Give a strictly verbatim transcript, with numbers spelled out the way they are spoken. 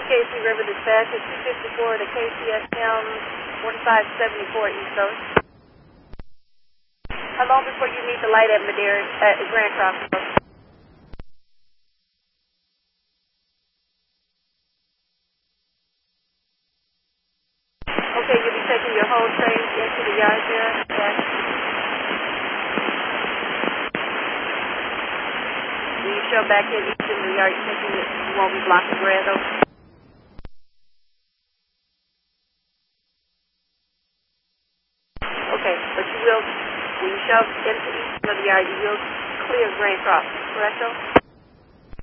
K C River Dispatch at two fifty-four to K C S M forty-five seventy-four East Coast. How long before you meet the light at Madeira, at Grand Crossing? Okay, you'll be taking your whole train into the yard there? Yes. When you show back in each of the yard, you're thinking that you won't be blocking Grand Oak? Okay, but you will, when you shove into each of the yard, you will clear Grand Crossing, correct though?